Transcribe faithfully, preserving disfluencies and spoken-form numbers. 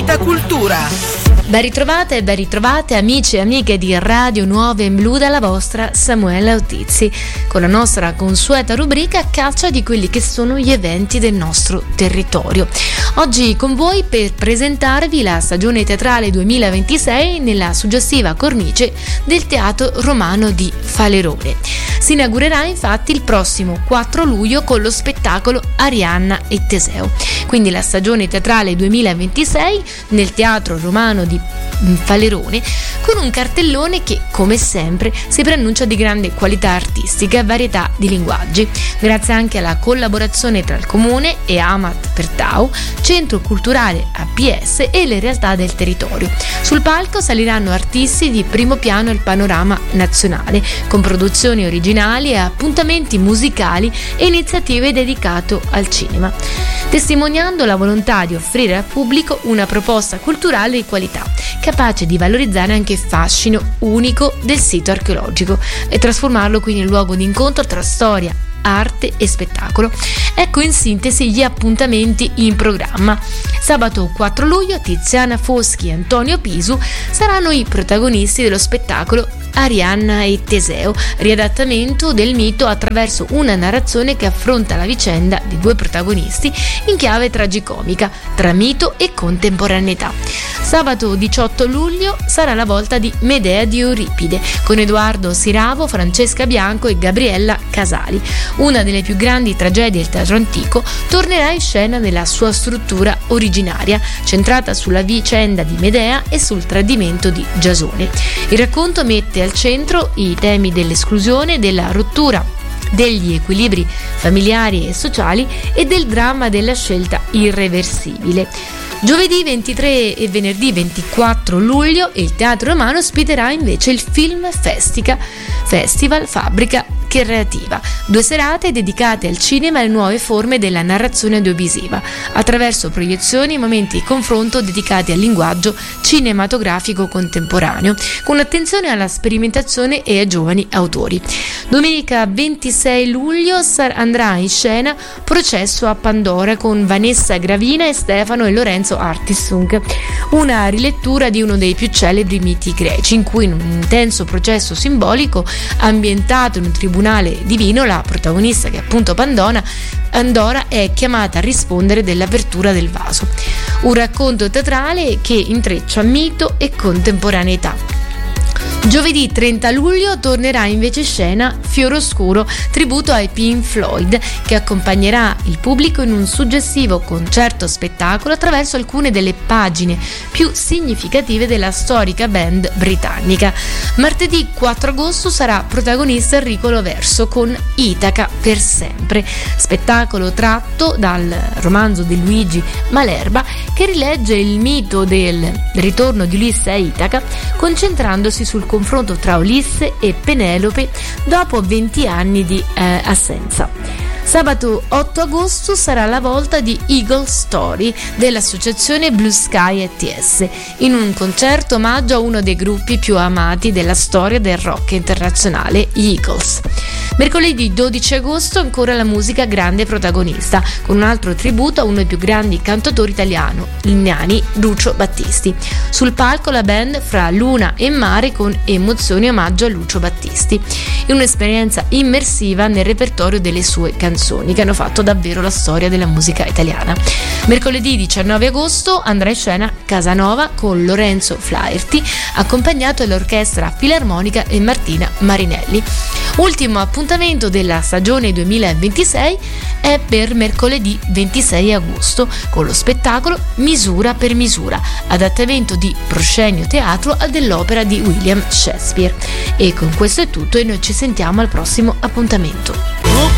Alta Cultura. Ben ritrovate e ben ritrovate amici e amiche di Radio Nuove in Blu dalla vostra Samuela Ottizzi con la nostra consueta rubrica Caccia di quelli che sono gli eventi del nostro territorio. Oggi con voi per presentarvi la stagione teatrale duemilaventisei nella suggestiva cornice del Teatro Romano di Falerone. Si inaugurerà infatti il prossimo quattro luglio con lo spettacolo Arianna e Teseo. Quindi la stagione teatrale duemilaventisei nel Teatro Romano di Falerone con un cartellone che, come sempre, si preannuncia di grande qualità artistica e varietà di linguaggi, grazie anche alla collaborazione tra il Comune e Amat per Tau, Centro Culturale A P S e le realtà del territorio. Sul palco saliranno artisti di primo piano al panorama nazionale, con produzioni originali e appuntamenti musicali e iniziative dedicate al cinema, testimoniando la volontà di offrire al pubblico una proposta culturale di qualità, capace di valorizzare anche il fascino unico del sito archeologico e trasformarlo quindi in luogo di incontro tra storia, arte e spettacolo. Ecco in sintesi gli appuntamenti in programma. Sabato quattro luglio Tiziana Foschi e Antonio Pisu saranno i protagonisti dello spettacolo Arianna e Teseo, riadattamento del mito attraverso una narrazione che affronta la vicenda di due protagonisti in chiave tragicomica tra mito e contemporaneità. Sabato diciotto luglio sarà la volta di Medea di Euripide con Edoardo Siravo, Francesca Bianco e Gabriella Casali. Una delle più grandi tragedie del teatro antico tornerà in scena nella sua struttura originaria, centrata sulla vicenda di Medea e sul tradimento di Giasone. Il racconto mette al centro i temi dell'esclusione, della rottura degli equilibri familiari e sociali e del dramma della scelta irreversibile. Giovedì ventitré e venerdì ventiquattro luglio il Teatro Romano ospiterà invece il Film Festica Festival Fabbrica Creativa, due serate dedicate al cinema e alle nuove forme della narrazione audiovisiva, attraverso proiezioni e momenti di confronto dedicati al linguaggio cinematografico contemporaneo, con attenzione alla sperimentazione e ai giovani autori. Domenica ventisei luglio andrà in scena Processo a Pandora con Vanessa Gravina e Stefano e Lorenzo Artisung, una rilettura di uno dei più celebri miti greci, in cui in un intenso processo simbolico ambientato in un tribunale divino la protagonista, che è appunto Pandora, Pandora è chiamata a rispondere dell'apertura del vaso. Un racconto teatrale che intreccia mito e contemporaneità. Giovedì trenta luglio tornerà invece in scena Fioroscuro, tributo ai Pink Floyd, che accompagnerà il pubblico in un suggestivo concerto spettacolo attraverso alcune delle pagine più significative della storica band britannica. Martedì quattro agosto sarà protagonista Enrico Loverso con Itaca per sempre, spettacolo tratto dal romanzo di Luigi Malerba che rilegge il mito del ritorno di Ulisse a Itaca, concentrandosi sul confronto tra Ulisse e Penelope dopo venti anni di eh, assenza. Sabato otto agosto sarà la volta di Eagle Story dell'associazione Blue Sky E T S, in un concerto omaggio a uno dei gruppi più amati della storia del rock internazionale, gli Eagles. Mercoledì dodici agosto ancora la musica grande protagonista, con un altro tributo a uno dei più grandi cantautori italiano, il Nani Lucio Battisti. Sul palco la band Fra Luna e Mare con Emozioni omaggio a Lucio Battisti, in un'esperienza immersiva nel repertorio delle sue canzoni che hanno fatto davvero la storia della musica italiana. Mercoledì diciannove agosto andrà in scena Casanova con Lorenzo Flaherty, accompagnato dall'orchestra filarmonica e Martina Marinelli. Ultimo appuntamento della stagione duemilaventisei è per mercoledì ventisei agosto con lo spettacolo Misura per misura, adattamento di Proscenio Teatro dell'opera di William Shakespeare. E con questo è tutto e noi ci sentiamo al prossimo appuntamento.